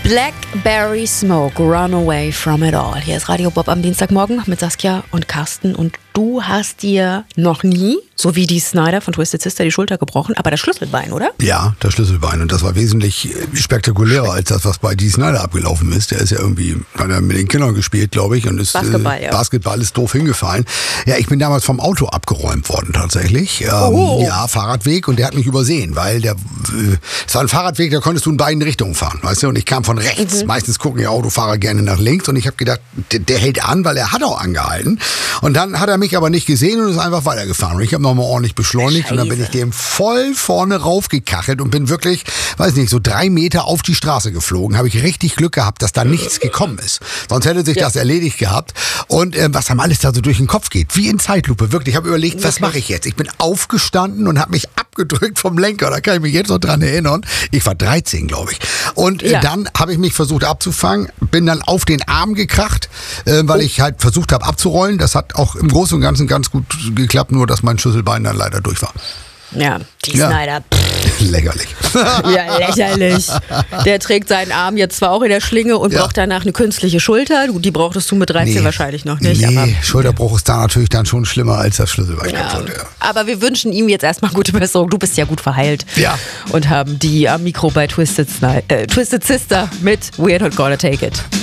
Blackberry Smoke, Run Away From It All. Hier ist Radio Bob am Dienstagmorgen mit Saskia und Carsten. Und du hast dir noch nie, so wie die Snyder von Twisted Sister, die Schulter gebrochen, aber das Schlüsselbein, oder? Ja, das Schlüsselbein. Und das war wesentlich spektakulärer als das, was bei Dee Snider abgelaufen ist. Der ist ja irgendwie, hat er mit den Kindern gespielt, glaube ich. Und ist, Basketball ist doof hingefallen. Ja, ich bin damals vom Auto abgeräumt worden, tatsächlich. Ja, Fahrradweg. Und der hat mich übersehen, weil es war ein Fahrradweg, da konntest du in beiden Richtungen fahren, weißt du? Und ich kam von rechts. Meistens gucken ja Autofahrer gerne nach links. Und ich habe gedacht, der hält an, weil er hat auch angehalten. Und dann hat er mich aber nicht gesehen und ist einfach weitergefahren. Und ich habe nochmal ordentlich beschleunigt. Und dann bin ich dem voll vorne raufgekachelt und bin wirklich, weiß nicht, so 3 Meter auf die Straße geflogen. Habe ich richtig Glück gehabt, dass da nichts gekommen ist. Sonst hätte sich das erledigt gehabt. Und was einem alles da so durch den Kopf geht. Wie in Zeitlupe, wirklich. Ich habe überlegt, was mache ich jetzt? Ich bin aufgestanden und habe mich abgedrückt vom Lenker. Da kann ich mich jetzt noch dran erinnern. Ich war 13, glaube ich. Und dann habe ich mich versucht abzufangen. Bin dann auf den Arm gekracht, weil ich halt versucht habe abzurollen. Das hat auch im Großen und Ganzen ganz gut geklappt. Nur, dass mein Schlüsselbein dann leider durch war. Ja, die Snyder. Lächerlich. Ja, lächerlich. Der trägt seinen Arm jetzt zwar auch in der Schlinge und braucht danach eine künstliche Schulter. Die brauchtest du mit 13 wahrscheinlich noch nicht. Nee, aber Schulterbruch ist da natürlich dann schon schlimmer als das Schlüsselbein. Aber wir wünschen ihm jetzt erstmal gute Besserung. Du bist ja gut verheilt. Ja. Und haben die am Mikro bei Twisted Sister mit We're Not Gonna Take It.